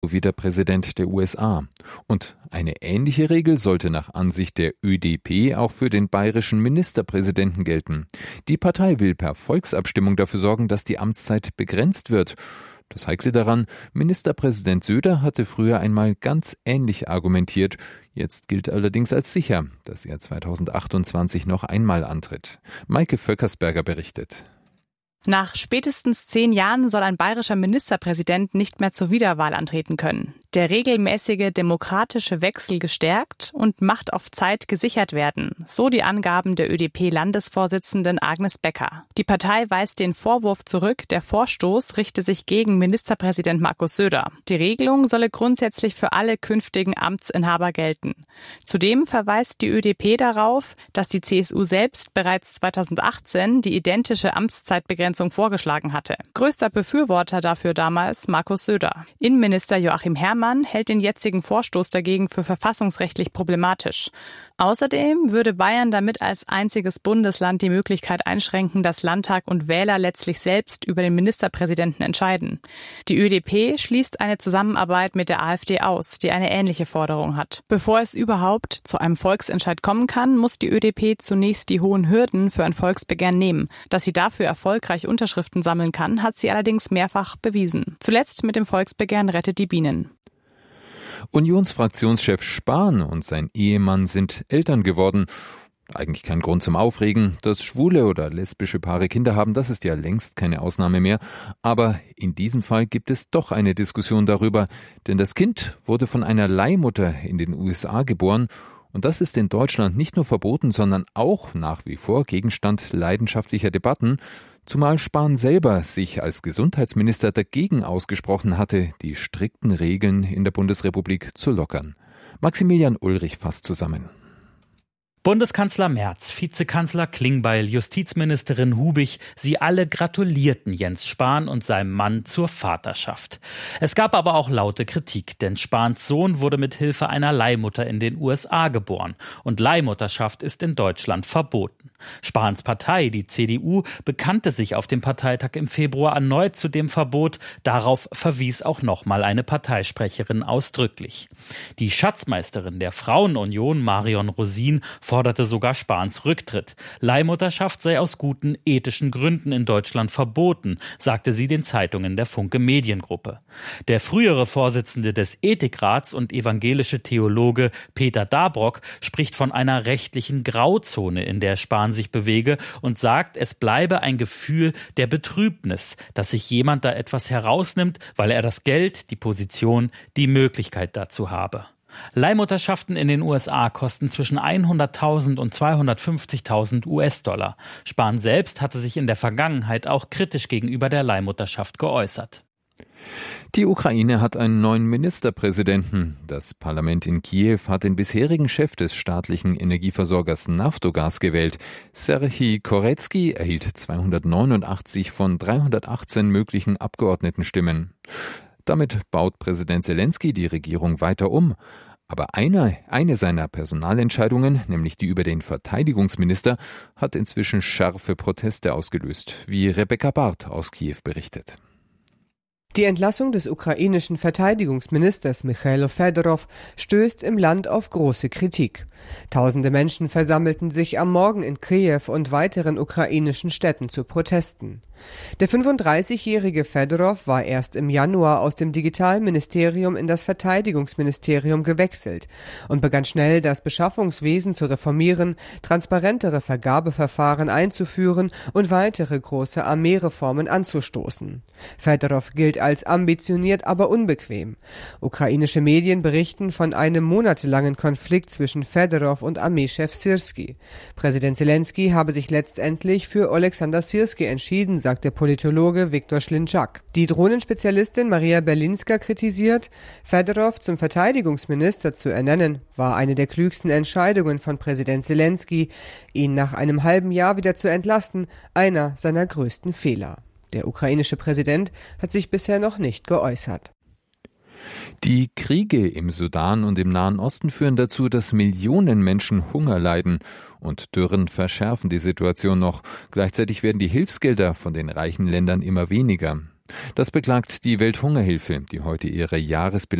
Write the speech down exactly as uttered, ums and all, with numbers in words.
wie der Präsident der U S A. Und eine ähnliche Regel sollte nach Ansicht der Ö D P auch für den bayerischen Ministerpräsidenten gelten. Die Partei will per Volksabstimmung dafür sorgen, dass die Amtszeit begrenzt wird. Das Heikle daran, Ministerpräsident Söder hatte früher einmal ganz ähnlich argumentiert. Jetzt gilt allerdings als sicher, dass er zweitausendachtundzwanzig noch einmal antritt. Maike Vöckersberger berichtet. Nach spätestens zehn Jahren soll ein bayerischer Ministerpräsident nicht mehr zur Wiederwahl antreten können. Der regelmäßige demokratische Wechsel gestärkt und Macht auf Zeit gesichert werden, so die Angaben der Ö D P-Landesvorsitzenden Agnes Becker. Die Partei weist den Vorwurf zurück, der Vorstoß richte sich gegen Ministerpräsident Markus Söder. Die Regelung solle grundsätzlich für alle künftigen Amtsinhaber gelten. Zudem verweist die Ö D P darauf, dass die C S U selbst bereits zweitausendachtzehn die identische Amtszeitbegrenzung vorgeschlagen hatte. Größter Befürworter dafür damals Markus Söder. Innenminister Joachim Herrmann hält den jetzigen Vorstoß dagegen für verfassungsrechtlich problematisch. Außerdem würde Bayern damit als einziges Bundesland die Möglichkeit einschränken, dass Landtag und Wähler letztlich selbst über den Ministerpräsidenten entscheiden. Die Ö D P schließt eine Zusammenarbeit mit der AfD aus, die eine ähnliche Forderung hat. Bevor es überhaupt zu einem Volksentscheid kommen kann, muss die Ö D P zunächst die hohen Hürden für ein Volksbegehren nehmen. Dass sie dafür erfolgreich Unterschriften sammeln kann, hat sie allerdings mehrfach bewiesen. Zuletzt mit dem Volksbegehren Rettet die Bienen. Unionsfraktionschef Spahn und sein Ehemann sind Eltern geworden. Eigentlich kein Grund zum Aufregen. Dass schwule oder lesbische Paare Kinder haben, das ist ja längst keine Ausnahme mehr. Aber in diesem Fall gibt es doch eine Diskussion darüber. Denn das Kind wurde von einer Leihmutter in den U S A geboren. Und das ist in Deutschland nicht nur verboten, sondern auch nach wie vor Gegenstand leidenschaftlicher Debatten. Zumal Spahn selber sich als Gesundheitsminister dagegen ausgesprochen hatte, die strikten Regeln in der Bundesrepublik zu lockern. Maximilian Ulrich fasst zusammen. Bundeskanzler Merz, Vizekanzler Klingbeil, Justizministerin Hubig, sie alle gratulierten Jens Spahn und seinem Mann zur Vaterschaft. Es gab aber auch laute Kritik, denn Spahns Sohn wurde mit Hilfe einer Leihmutter in den U S A geboren und Leihmutterschaft ist in Deutschland verboten. Spahns Partei, die C D U, bekannte sich auf dem Parteitag im Februar erneut zu dem Verbot. Darauf verwies auch nochmal eine Parteisprecherin ausdrücklich. Die Schatzmeisterin der Frauenunion, Marion Rosin, forderte sogar Spahns Rücktritt. Leihmutterschaft sei aus guten ethischen Gründen in Deutschland verboten, sagte sie den Zeitungen der Funke Mediengruppe. Der frühere Vorsitzende des Ethikrats und evangelische Theologe Peter Dabrock spricht von einer rechtlichen Grauzone, in der Spahn sich bewege und sagt, es bleibe ein Gefühl der Betrübnis, dass sich jemand da etwas herausnimmt, weil er das Geld, die Position, die Möglichkeit dazu habe. Leihmutterschaften in den U S A kosten zwischen hunderttausend und zweihundertfünfzigtausend U S-Dollar. Spahn selbst hatte sich in der Vergangenheit auch kritisch gegenüber der Leihmutterschaft geäußert. Die Ukraine hat einen neuen Ministerpräsidenten. Das Parlament in Kiew hat den bisherigen Chef des staatlichen Energieversorgers Naftogaz gewählt. Serhij Koretski erhielt zweihundertneunundachtzig von dreihundertachtzehn möglichen Abgeordnetenstimmen. Damit baut Präsident Selenskyj die Regierung weiter um. Aber eine, eine seiner Personalentscheidungen, nämlich die über den Verteidigungsminister, hat inzwischen scharfe Proteste ausgelöst, wie Rebecca Barth aus Kiew berichtet. Die Entlassung des ukrainischen Verteidigungsministers Michailo Fedorov stößt im Land auf große Kritik. Tausende Menschen versammelten sich am Morgen in Kiew und weiteren ukrainischen Städten zu Protesten. Der fünfunddreißigjährige Fedorov war erst im Januar aus dem Digitalministerium in das Verteidigungsministerium gewechselt und begann schnell, das Beschaffungswesen zu reformieren, transparentere Vergabeverfahren einzuführen und weitere große Armeereformen anzustoßen. Fedorov gilt als ambitioniert, aber unbequem. Ukrainische Medien berichten von einem monatelangen Konflikt zwischen Fedorov und Armeechef Syrskij. Präsident Selenskyj habe sich letztendlich für Oleksandr Syrskij entschieden, sagt der Politologe Viktor Schlinczak. Die Drohnenspezialistin Maria Berlinska kritisiert, Fedorov zum Verteidigungsminister zu ernennen, war eine der klügsten Entscheidungen von Präsident Selenskyj. Ihn nach einem halben Jahr wieder zu entlassen, einer seiner größten Fehler. Der ukrainische Präsident hat sich bisher noch nicht geäußert. Die Kriege im Sudan und im Nahen Osten führen dazu, dass Millionen Menschen Hunger leiden. Und Dürren verschärfen die Situation noch. Gleichzeitig werden die Hilfsgelder von den reichen Ländern immer weniger. Das beklagt die Welthungerhilfe, die heute ihre Jahresbilanz